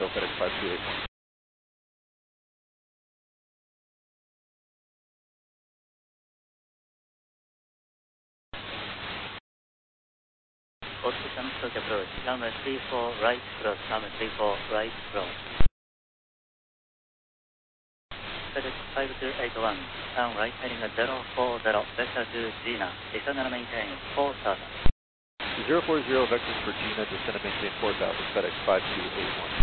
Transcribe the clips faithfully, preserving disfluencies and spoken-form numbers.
So FedEx five two eight one. Austin Stoke approach, runway three four right cross, runway three four right cross. FedEx five two eight one, turn right heading at zero four zero, vector to Gina, descend and maintain four thousand. zero four zero vectors for Gina, descend and maintain four thousand, FedEx five two eight one.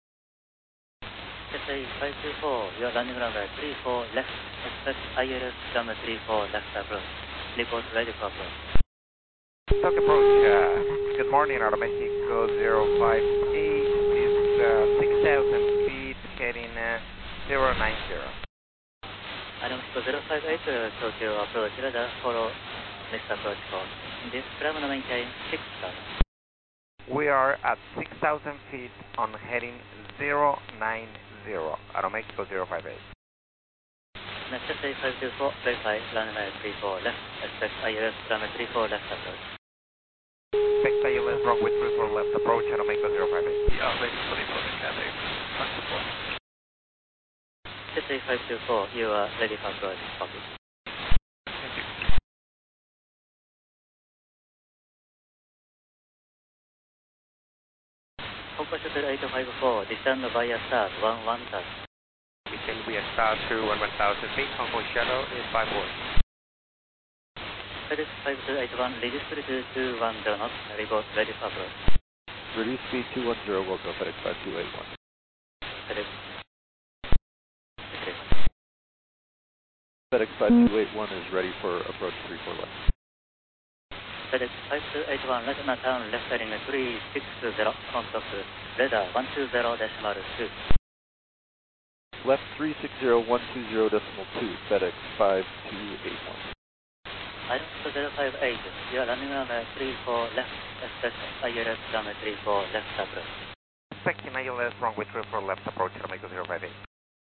S A five two four, you are landing runway three four left, expect I L S runway three four left approach. Report ready for approach. Stock approach, uh, good morning, Aeromexico zero five eight is uh, six thousand feet heading uh, zero nine zero. Aeromexico zero five eight, uh, Tokyo approach radar, follow next approach course. In this climb and maintain six thousand. We are at six thousand feet on heading zero nine zero, Aeromexico zero five eight. Next S A five two four, verify runway three four left, expect I L S runway three four left approach. Expect I L S wrong with three four left approach, Aeromexico zero five eight. Yeah, ready for the approach, Cathay. Front support. S A five two four, you are ready for approach, copy. Thank you. Composite eight five four, descend via start, one one thousand. Descend via star to one one thousand feet, Hong Kong Shadow is five one. FedEx five two eight one, reduce speed to two one zero knots, report ready for approach. Reduce speed two one zero, will go FedEx five two eight one. FedEx. Okay. FedEx five two eight one is ready for approach three four left. FedEx five two eight one, left now turn left heading three six zero, contact radar one two zero decimal two. Left three six zero one two zero decimal two, FedEx five two eight one. Aeromexico zero five eight, you are running runway three four left, expect I L S runway three four left approach. Expecting I L S wrong with three four left approach, Aeromexico zero five eight.